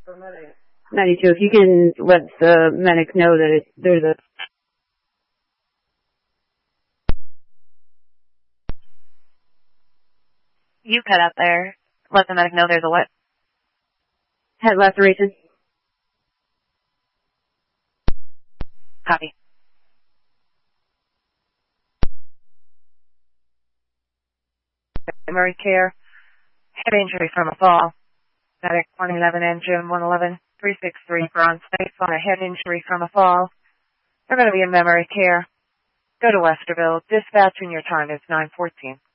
92. If you can let the medic know that there's a... You cut out there. Let the medic know there's a what? Head laceration. Copy. Primary care. Head injury from a fall. Medic 111 engine 111 363 for on-site on a head injury from a fall. They're going to be in memory care. Go to Westerville. Dispatch and your time is 9:14.